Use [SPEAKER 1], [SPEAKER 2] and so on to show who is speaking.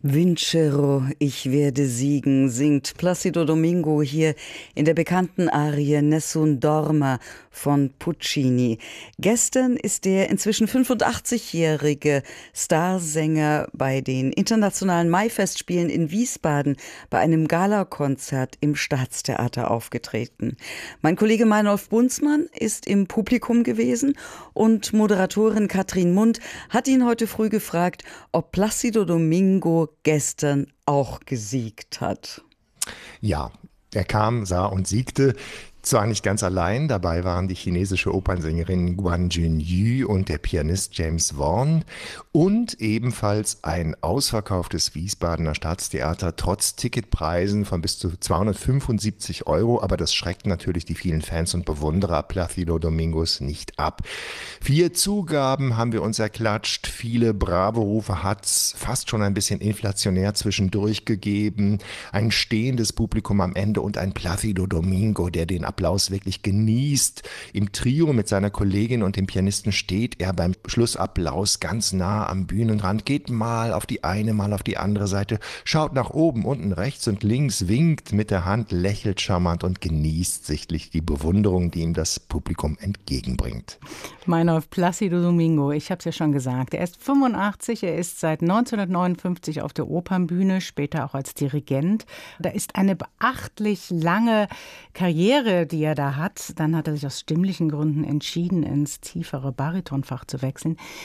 [SPEAKER 1] Vincero, ich werde siegen, singt Plácido Domingo hier in der bekannten Arie Nessun Dorma von Puccini. Gestern ist der inzwischen 85-jährige Starsänger bei den internationalen Maifestspielen in Wiesbaden bei einem Galakonzert im Staatstheater aufgetreten. Mein Kollege Meinolf Bunzmann ist im Publikum gewesen und Moderatorin Katrin Mund hat ihn heute früh gefragt, ob Plácido Domingo gestern auch gesiegt hat.
[SPEAKER 2] Ja, er kam, sah und siegte. Zwar nicht ganz allein, dabei waren die chinesische Opernsängerin Guan Junyu und der Pianist James Vaughan und ebenfalls ein ausverkauftes Wiesbadener Staatstheater trotz Ticketpreisen von bis zu 275 €, aber das schreckt natürlich die vielen Fans und Bewunderer Plácido Domingos nicht ab. 4 Zugaben haben wir uns erklatscht, viele Bravo-Rufe hat's fast schon ein bisschen inflationär zwischendurch gegeben, ein stehendes Publikum am Ende und ein Plácido Domingo, der den Applaus wirklich genießt. Im Trio mit seiner Kollegin und dem Pianisten steht er beim Schlussapplaus ganz nah am Bühnenrand, geht mal auf die eine, mal auf die andere Seite, schaut nach oben, unten, rechts und links, winkt mit der Hand, lächelt charmant und genießt sichtlich die Bewunderung, die ihm das Publikum entgegenbringt.
[SPEAKER 3] Meinolf, Plácido Domingo, ich habe es ja schon gesagt, er ist 85, er ist seit 1959 auf der Opernbühne, später auch als Dirigent. Da ist eine beachtlich lange Karriere, die er da hat. Dann hat er sich aus stimmlichen Gründen entschieden, ins tiefere Baritonfach zu wechseln.